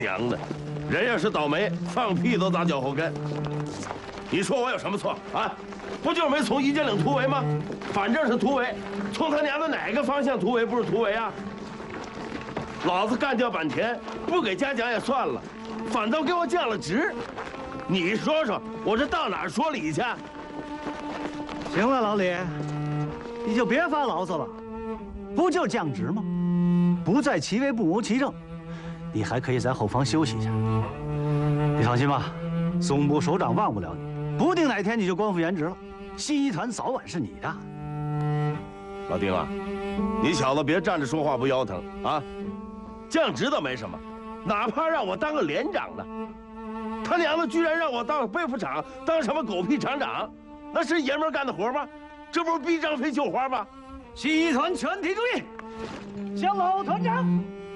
娘的，人要是倒霉，放屁都砸脚后跟。你说我有什么错啊？不就是没从一剑岭突围吗？反正是突围，从他娘的哪个方向突围不是突围啊？老子干掉坂田，不给嘉奖也算了，反倒给我降了职。你说说，我这到哪儿说理去？ 行了，老李，你就别发牢骚了，不就降职吗？不在其位不谋其政。 你还可以在后方休息一下。你放心吧，总部首长忘不了你，不定哪天你就官复原职了。信义团早晚是你的。 老丁啊，你小子别站着说话不腰疼啊！降职倒没什么，哪怕让我当个连长呢，他娘的居然让我当背副厂，当什么狗屁厂长，那是爷们干的活吗？这不是逼张飞绣花吗？ 信义团全体注意，向老团长。